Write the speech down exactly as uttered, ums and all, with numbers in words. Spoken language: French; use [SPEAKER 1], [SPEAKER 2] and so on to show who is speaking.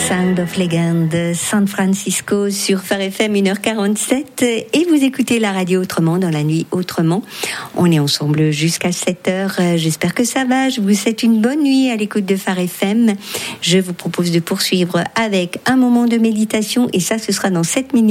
[SPEAKER 1] Sound of Legend, San Francisco sur Phare F M, une heure quarante-sept, et vous écoutez la radio autrement dans la nuit autrement. On est ensemble jusqu'à sept heures. J'espère que ça va. Je vous souhaite une bonne nuit à l'écoute de Phare F M. Je vous propose de poursuivre avec un moment de méditation, et ça, ce sera dans sept minutes.